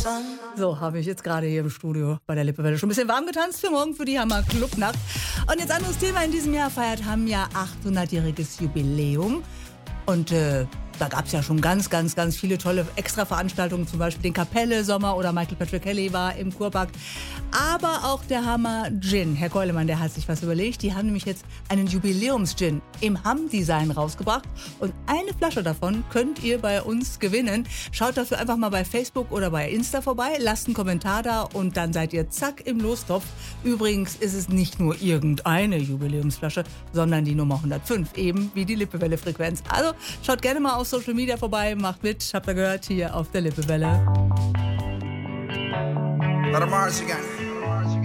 So, habe ich jetzt gerade hier im Studio bei der Lippewelle schon ein bisschen warm getanzt für morgen für die Hammer Clubnacht. Und jetzt anderes Thema in diesem Jahr feiert Hamm ja 800-jähriges Jubiläum. Und da gab es ja schon ganz viele tolle Extra-Veranstaltungen, zum Beispiel den Kapelle-Sommer oder Michael Patrick Kelly war im Kurpark. Aber auch der Hammer Gin. Herr Keulemann, der hat sich was überlegt. Die haben nämlich jetzt einen Jubiläums-Gin im Hamm-Design rausgebracht. Und eine Flasche davon könnt ihr bei uns gewinnen. Schaut dafür einfach mal bei Facebook oder bei Insta vorbei, lasst einen Kommentar da und dann seid ihr zack im Lostopf. Übrigens ist es nicht nur irgendeine Jubiläumsflasche, sondern die Nummer 105, eben wie die Lippewelle-Frequenz. Also schaut gerne mal auf Social Media vorbei, macht mit, habt ihr gehört, hier auf der Lippewelle. Let 'em Mars again.